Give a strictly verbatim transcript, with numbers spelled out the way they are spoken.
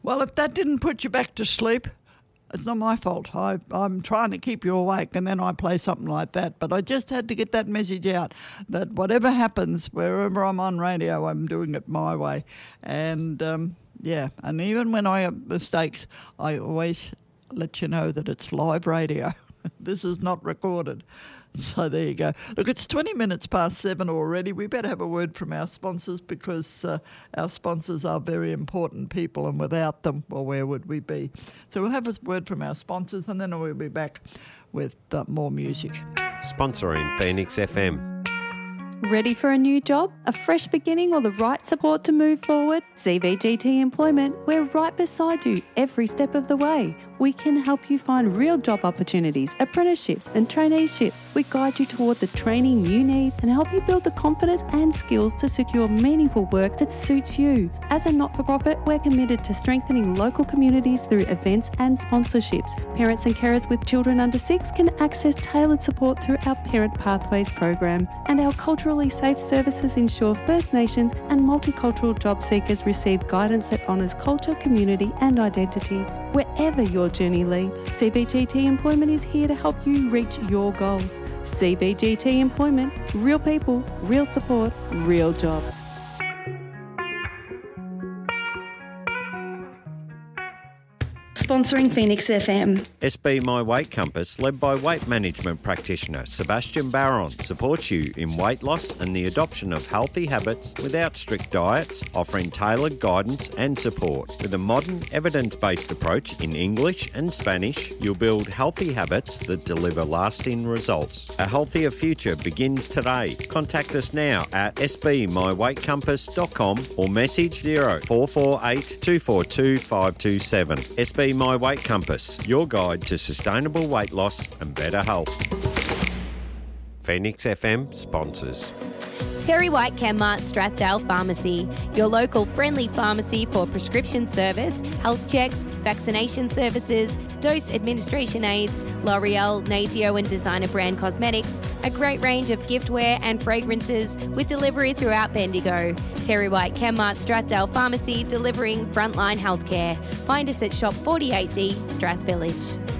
Well, if that didn't put you back to sleep, it's not my fault. I, I'm trying to keep you awake, and then I play something like that. But I just had to get that message out that whatever happens, wherever I'm on radio, I'm doing it my way. And, um, yeah, and even when I have mistakes, I always let you know that it's live radio. This is not recorded. So there you go. Look, it's twenty minutes past seven already. We better have a word from our sponsors because uh, our sponsors are very important people, and without them, well, where would we be? So we'll have a word from our sponsors, and then we'll be back with uh, more music. Sponsoring Phoenix F M. Ready for a new job, a fresh beginning, or the right support to move forward? C V G T Employment, we're right beside you every step of the way. We can help you find real job opportunities, apprenticeships and traineeships. We guide you toward the training you need and help you build the confidence and skills to secure meaningful work that suits you. As a not-for-profit, we're committed to strengthening local communities through events and sponsorships. Parents and carers with children under six can access tailored support through our Parent Pathways program. And our culturally safe services ensure First Nations and multicultural job seekers receive guidance that honours culture, community and identity. Wherever your journey leads, C B G T Employment is here to help you reach your goals. C B G T Employment, real people, real support, real jobs. Sponsoring Phoenix F M. S B My Weight Compass, led by weight management practitioner Sebastian Barron, supports you in weight loss and the adoption of healthy habits without strict diets, offering tailored guidance and support. With a modern, evidence-based approach in English and Spanish, you'll build healthy habits that deliver lasting results. A healthier future begins today. Contact us now at s b my weight compass dot com or message zero four four eight two four two five two seven. S B My Weight Compass, your guide to sustainable weight loss and better health. Phoenix F M sponsors. Terry White Chemmart Strathdale Pharmacy, your local friendly pharmacy for prescription service, health checks, vaccination services, dose administration aids, L'Oreal, Natio and designer brand cosmetics, a great range of giftware and fragrances with delivery throughout Bendigo. Terry White Chemmart Strathdale Pharmacy, delivering frontline healthcare. Find us at Shop forty-eight D, Strath Village.